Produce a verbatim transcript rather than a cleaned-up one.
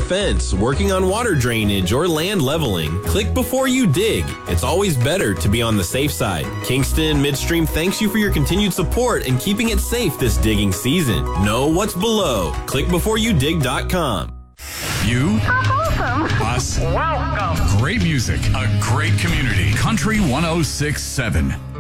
fence, working on water drainage, or land leveling, click before you dig. It's always better to be on the safe side. Kingston Midstream thanks you for your continued support and keeping it safe this digging season. Know what's below. click before you dig dot com. You, Awesome. us, Welcome. great music, a great community. Country one oh six point seven.